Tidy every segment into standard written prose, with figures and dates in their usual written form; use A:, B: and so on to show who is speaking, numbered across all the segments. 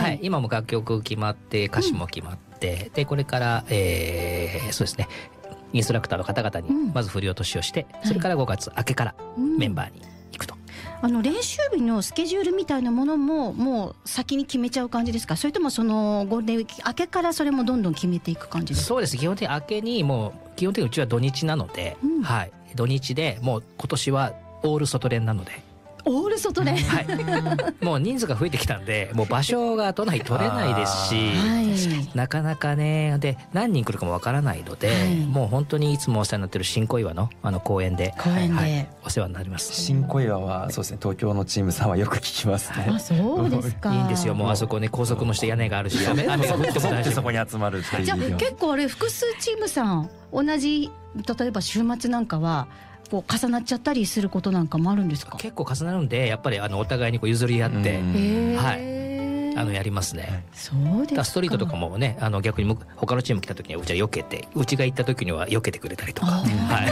A: はい、今も楽曲決まって歌詞も決まって、でこれから、そうですね、インストラクターの方々にまず振り落としをして、それから5月明けからメンバーに行くと。
B: 練習日のスケジュールみたいなものももう先に決めちゃう感じですか？それともそのゴールデンウィーク明けからそれもどんどん決めていく感じですか？
A: そうです。基本的に明けにもう基本的にうちは土日なので、はい、土日でもう今年はオール外練なので。
B: オール外練、
A: はい、もう人数が増えてきたんで、もう場所が都内取れないですし、なかなかね、で何人来るかもわからないので、もう本当にいつもお世話になってる新小岩の公園で、はい、お世話になります。
C: 新小岩はそうですね、東京のチームさんはよく聞きますね。
B: あ、そうですか。
A: いいんですよ。もうあそこね、高速もして屋根があるし、雨が降っても大丈夫。
C: そこに集まるっていう。
B: じゃあ結構あれ複数チームさん同じ、例えば週末なんかはこう重なっちゃったりすることなんかもあるんですか？
A: 結構重なるんで、やっぱりお互いにこう譲り合って、はい、やりますね。
B: そうですか。
A: ストリートとかもね、逆に他のチーム来た時にはうちは避けて、うちが行った時には避けてくれたりとか。はい、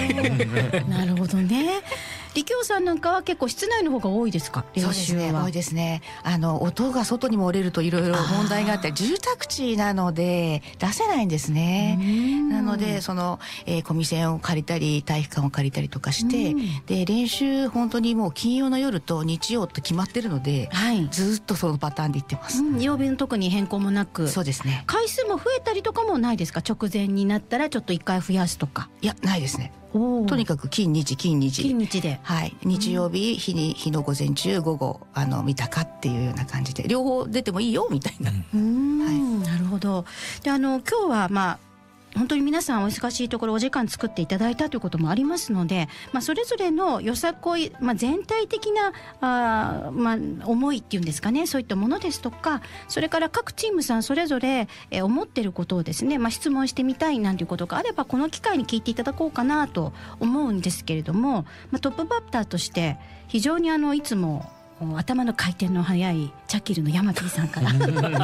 B: なるほどね。李京さんなんかは結構室内の方が多いですか？練習は。
D: そうですね、多いですね。音が外に漏れるといろいろ問題があって、住宅地なので出せないんですね。なのでコミセンを借りたり体育館を借りたりとかして、で練習本当にもう金曜の夜と日曜と決まってるので、ずっとそのパターンで行ってます。
B: 曜日の特に変更もなく。
D: そうですね。
B: 回数も増えたりとかもないですか？直前になったらちょっと1回増やすとか。
D: いや、ないですね。とにかく金日
B: で、
D: はい、日曜日、日の午前中午後見たかっていうような感じで両方出てもいいよみたいな。はい、
B: なるほど。で今日は本当に皆さんお忙しいところお時間作っていただいたということもありますので、それぞれのよさこい、全体的な思いっていうんですかね、そういったものですとか、それから各チームさんそれぞれ思っていることをですね、質問してみたいなんていうことがあればこの機会に聞いていただこうかなと思うんですけれども、トップバッターとして非常にいつも頭の回転の速いチャキルの山 P さんから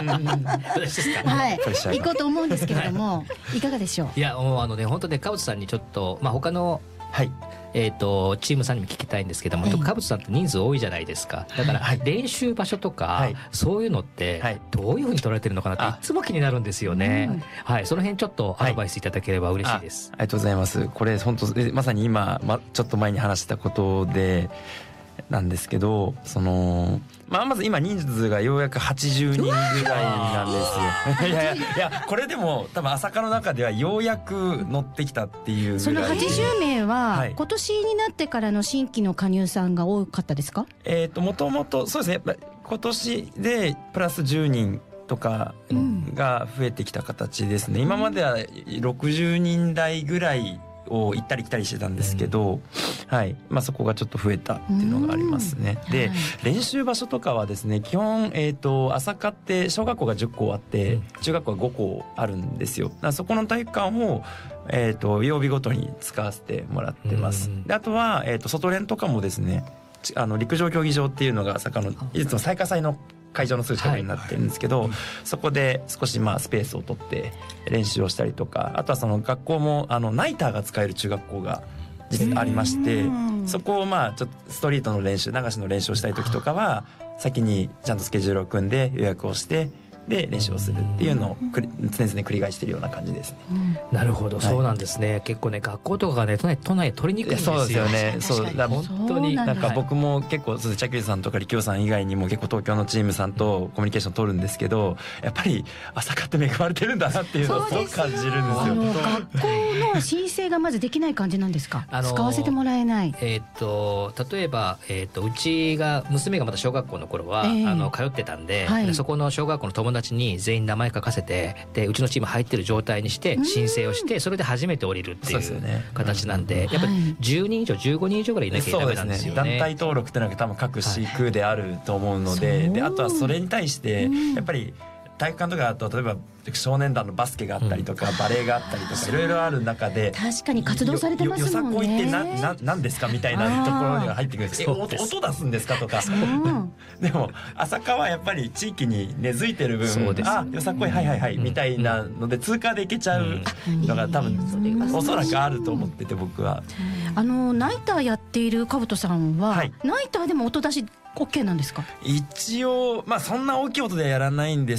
B: 行こうと思うんですけれども、いかがでしょう？
A: いや、もう本当ね、川淵さんにちょっと他の、チームさんにも聞きたいんですけども、川淵さんって人数多いじゃないですか。だから練習場所とか、そういうのってどういうふうに取られてるのかなっていつも気になるんですよね。はい、その辺ちょっとアドバイスいただければ嬉しいです。
C: ありがとうございます。これ本当まさに今、ちょっと前に話したことでなんですけど、まず今人数がようやく80人ぐらいなんですよ。いやこれでも多分朝霞の中ではようやく乗ってきたっていうぐらい。
B: その80名は今年になってからの新規の加入さんが多かったですか？
C: もともとそうですね、今年でプラス10人とかが増えてきた形ですね。今までは60人台ぐらいを行ったり来たりしてたんですけど、そこがちょっと増えたっていうのがありますね。で、練習場所とかはですね、基本朝霞って小学校が10校あって中学校が5校あるんですよ。だからそこの体育館を曜日ごとに使わせてもらってます。で、あとは外練とかもですね、陸上競技場っていうのが朝霞のいつも最下祭の会場のすぐ近くになってるんですけど、そこで少しスペースを取って練習をしたりとか、あとは学校もナイターが使える中学校が実はありまして、そこをちょっとストリートの練習、流しの練習をしたい時とかは先にちゃんとスケジュールを組んで予約をしてで練習をするっていうのを常々繰り返しているような感じですね。
A: なるほど、そうなんですね。結構ね、学校とかがね都内取りにくいんですよ。
C: そうですよね。そうだ、本当に僕も結構チャキリさんとか李京さん以外にも結構東京のチームさんとコミュニケーション取るんですけど、やっぱり朝霞って恵まれてるんだなっていうのをすごく感じるんですよ。
B: 学校の申請がまずできない感じなんですか？使わせてもらえない。
A: 例えばうちが娘がまだ小学校の頃は通ってたんで、そこの小学校の友達に全員名前書かせて、でうちのチーム入ってる状態にして申請をして、それで初めて降りるっていう形なんで、やっぱり10人以上15人以上ぐらいいなきゃダメなんですよね。
C: 団体登録ってのが多分各市区であると思うので、であとはそれに対してやっぱり体育館とかだと例えば少年団のバスケがあったりとか、バレーがあったりとかいろいろある中で、
B: 確かに活動されてますもんね。
C: よさこいって何ですかみたいなところには入ってくるんです。音出すんですかとかでも朝霞はやっぱり地域に根付いてる分、よさこいはいみたいなので通過でいけちゃうのが多分おそらくあると思ってて、僕は
B: ナイターやっている兜さんは、ナイターでも音出し OK なんですか？
C: 一応そんな大きい音ではやらないんです